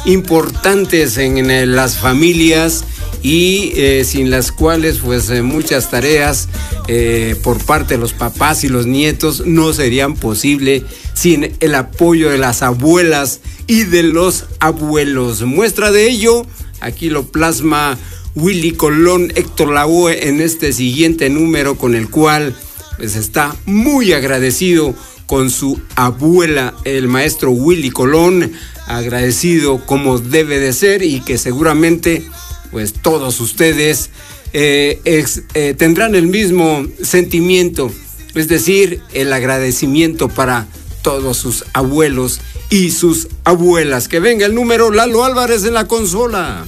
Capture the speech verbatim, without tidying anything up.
importantes en eh, las familias y eh, sin las cuales pues eh, muchas tareas eh, por parte de los papás y los nietos no serían posible sin el apoyo de las abuelas y de los abuelos. Muestra de ello, aquí lo plasma Willy Colón Héctor Lavoe en este siguiente número, con el cual pues está muy agradecido con su abuela, el maestro Willy Colón, agradecido como debe de ser, y que seguramente pues todos ustedes eh, ex, eh, tendrán el mismo sentimiento, es decir, el agradecimiento para todos sus abuelos y sus abuelas. Que venga el número, Lalo Álvarez en la consola.